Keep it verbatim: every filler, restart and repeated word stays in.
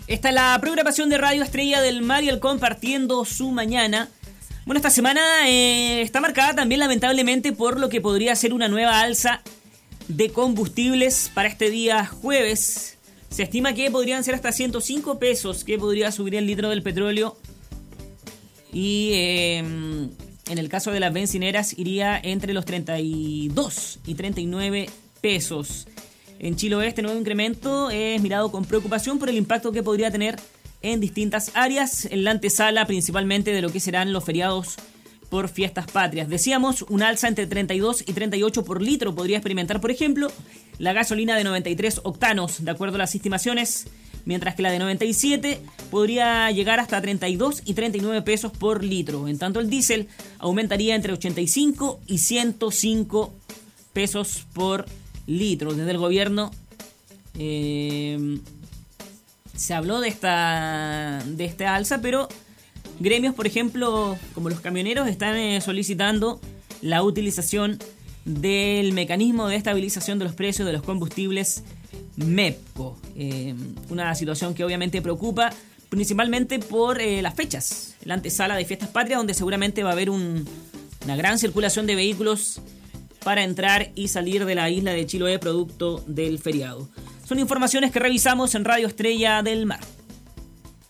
Esta es la programación de Radio Estrella del Mar y el compartiendo su mañana. Bueno, esta semana eh, está marcada también lamentablemente por lo que podría ser una nueva alza de combustibles para este día jueves. Se estima que podrían ser hasta ciento cinco pesos que podría subir el litro del petróleo. Y eh, en el caso de las bencineras iría entre los treinta y dos y treinta y nueve pesos. En Chiloé este nuevo incremento es mirado con preocupación por el impacto que podría tener en distintas áreas, en la antesala principalmente de lo que serán los feriados por fiestas patrias. Decíamos, un alza entre treinta y dos y treinta y ocho por litro podría experimentar, por ejemplo, la gasolina de noventa y tres octanos, de acuerdo a las estimaciones, mientras que la de noventa y siete podría llegar hasta treinta y dos y treinta y nueve pesos por litro. En tanto, el diésel aumentaría entre ochenta y cinco y ciento cinco pesos por litro. Desde el gobierno eh, se habló de esta, de esta alza, pero gremios, por ejemplo, como los camioneros, están eh, solicitando la utilización del mecanismo de estabilización de los precios de los combustibles MEPCO. Eh, una situación que obviamente preocupa, principalmente por eh, las fechas, la antesala de fiestas patrias, donde seguramente va a haber un, una gran circulación de vehículos para entrar y salir de la isla de Chiloé producto del feriado. Son informaciones que revisamos en Radio Estrella del Mar.